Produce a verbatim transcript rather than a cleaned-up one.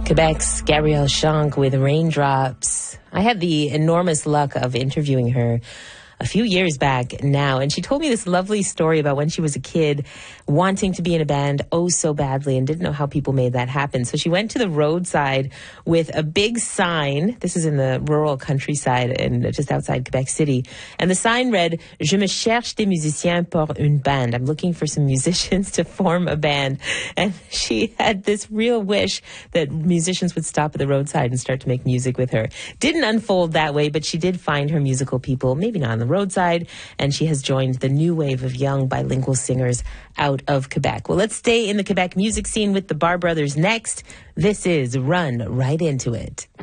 Quebec's Gabrielle Shank with Raindrops. I had the enormous luck of interviewing her a few years back now, and she told me this lovely story about when she was a kid wanting to be in a band oh so badly and didn't know how people made that happen. So she went to the roadside with a big sign. This is in the rural countryside and just outside Quebec City. And the sign read, "Je me cherche des musiciens pour une bande." I'm looking for some musicians to form a band. And she had this real wish that musicians would stop at the roadside and start to make music with her. Didn't unfold that way, but she did find her musical people, maybe not on the roadside, and she has joined the new wave of young bilingual singers out of Quebec. Well, let's stay in the Quebec music scene with the Bar Brothers next. This is Run Right Into It.